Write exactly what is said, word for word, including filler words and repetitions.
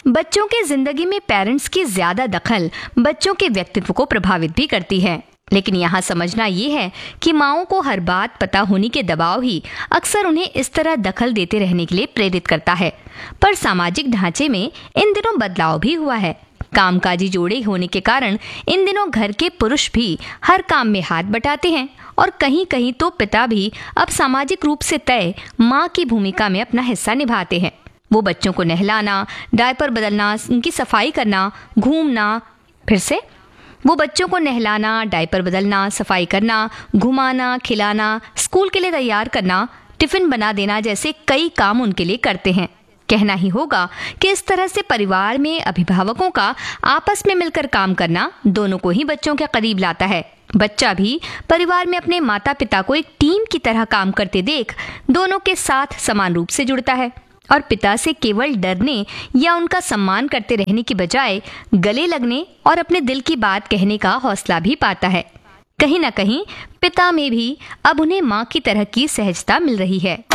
बच्चों के जिंदगी में पेरेंट्स की ज्यादा दखल बच्चों के व्यक्तित्व को प्रभावित भी करती है, लेकिन यहाँ समझना ये है कि माँओं को हर बात पता होने के दबाव ही अक्सर उन्हें इस तरह दखल देते रहने के लिए प्रेरित करता है। पर सामाजिक ढांचे में इन दिनों बदलाव भी हुआ है। कामकाजी जोड़े होने के कारण इन दिनों घर के पुरुष भी हर काम में हाथ बटाते हैं और कहीं कहीं तो पिता भी अब सामाजिक रूप से तय माँ की भूमिका में अपना हिस्सा निभाते हैं। वो बच्चों को नहलाना, डायपर बदलना, उनकी सफाई करना, घूमना फिर से वो बच्चों को नहलाना, डायपर बदलना, सफाई करना, घुमाना, खिलाना, स्कूल के लिए तैयार करना, टिफिन बना देना जैसे कई काम उनके लिए करते हैं। कहना ही होगा कि इस तरह से परिवार में अभिभावकों का आपस में मिलकर काम करना दोनों को ही बच्चों के करीब लाता है। बच्चा भी परिवार में अपने माता पिता को एक टीम की तरह काम करते देख दोनों के साथ समान रूप से जुड़ता है और पिता से केवल डरने या उनका सम्मान करते रहने की बजाय गले लगने और अपने दिल की बात कहने का हौसला भी पाता है। कहीं ना कहीं पिता में भी अब उन्हें माँ की तरह की सहजता मिल रही है।